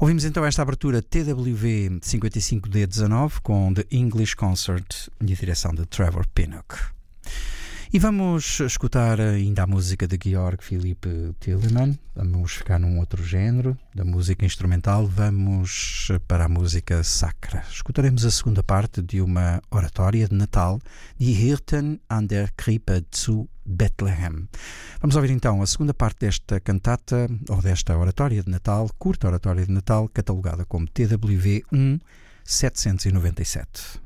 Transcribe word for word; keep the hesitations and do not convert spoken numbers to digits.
Ouvimos então esta abertura T W V cinquenta e cinco D dezanove com The English Concert e a direção de Trevor Pinnock. E vamos escutar ainda a música de Georg Philipp Telemann. Vamos ficar num outro género da música instrumental. Vamos para a música sacra. Escutaremos a segunda parte de uma oratória de Natal, Die Hirten an der Krippe zu Bethlehem. Vamos ouvir então a segunda parte desta cantata, ou desta oratória de Natal, curta oratória de Natal, catalogada como T W V um setecentos e noventa e sete.